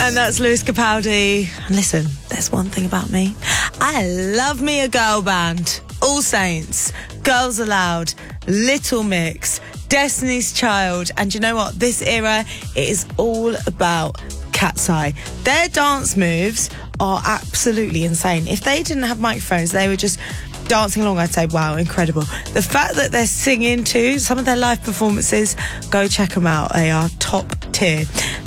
And that's Lewis Capaldi. And listen, there's one thing about me. I love me a girl band. All Saints, Girls Aloud, Little Mix, Destiny's Child. And you know what? This era, it is all about Cat's Eye. Their dance moves are absolutely insane. If they didn't have microphones, they were just dancing along, I'd say, wow, incredible. The fact that they're singing too, some of their live performances, go check them out. They are top tier.